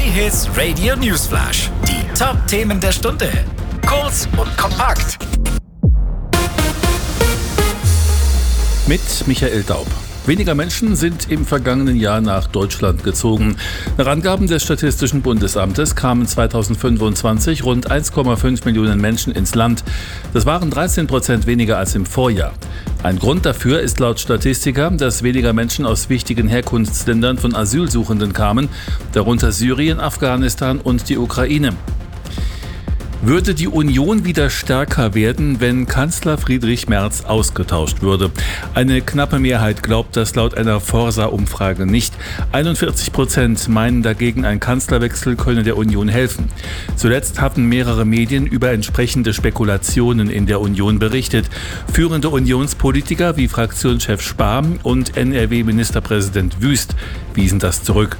J-Hits Radio Newsflash. Die Top-Themen der Stunde. Kurz und kompakt. Mit Michael Daub. Weniger Menschen sind im vergangenen Jahr nach Deutschland gezogen. Nach Angaben des Statistischen Bundesamtes kamen 2025 rund 1,5 Millionen Menschen ins Land. Das waren 13% weniger als im Vorjahr. Ein Grund dafür ist laut Statistiker, dass weniger Menschen aus wichtigen Herkunftsländern von Asylsuchenden kamen, darunter Syrien, Afghanistan und die Ukraine. Würde die Union wieder stärker werden, wenn Kanzler Friedrich Merz ausgetauscht würde? Eine knappe Mehrheit glaubt das laut einer Forsa-Umfrage nicht. 41% meinen dagegen, ein Kanzlerwechsel könne der Union helfen. Zuletzt hatten mehrere Medien über entsprechende Spekulationen in der Union berichtet. Führende Unionspolitiker wie Fraktionschef Spahn und NRW-Ministerpräsident Wüst wiesen das zurück.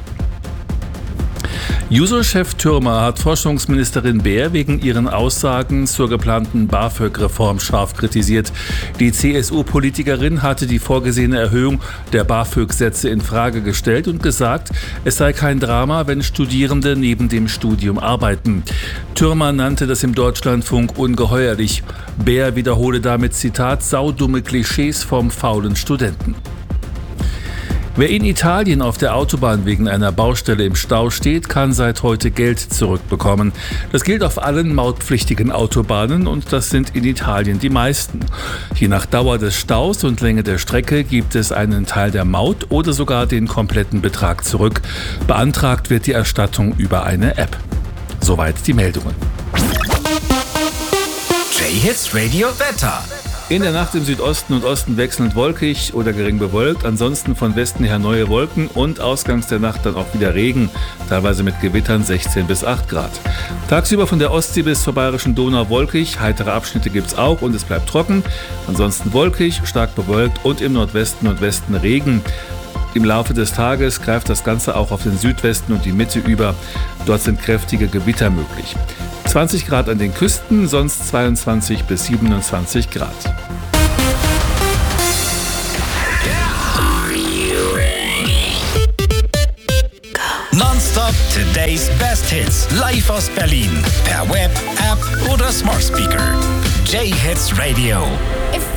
Juso-Chef Thürmer hat Forschungsministerin Baer wegen ihren Aussagen zur geplanten BAföG-Reform scharf kritisiert. Die CSU-Politikerin hatte die vorgesehene Erhöhung der BAföG-Sätze in Frage gestellt und gesagt, es sei kein Drama, wenn Studierende neben dem Studium arbeiten. Thürmer nannte das im Deutschlandfunk ungeheuerlich. Baer wiederhole damit, Zitat, saudumme Klischees vom faulen Studenten. Wer in Italien auf der Autobahn wegen einer Baustelle im Stau steht, kann seit heute Geld zurückbekommen. Das gilt auf allen mautpflichtigen Autobahnen und das sind in Italien die meisten. Je nach Dauer des Staus und Länge der Strecke gibt es einen Teil der Maut oder sogar den kompletten Betrag zurück. Beantragt wird die Erstattung über eine App. Soweit die Meldungen. J-Hits Radio Wetter. In der Nacht im Südosten und Osten wechselnd wolkig oder gering bewölkt, ansonsten von Westen her neue Wolken und ausgangs der Nacht dann auch wieder Regen, teilweise mit Gewittern 16 bis 8 Grad. Tagsüber von der Ostsee bis zur Bayerischen Donau wolkig, heitere Abschnitte gibt's auch und es bleibt trocken, ansonsten wolkig, stark bewölkt und im Nordwesten und Westen Regen. Im Laufe des Tages greift das Ganze auch auf den Südwesten und die Mitte über. Dort sind kräftige Gewitter möglich. 20 Grad an den Küsten, sonst 22 bis 27 Grad. Nonstop Today's Best Hits. Live aus Berlin. Per Web, App oder Smart Speaker. J-Hits Radio. If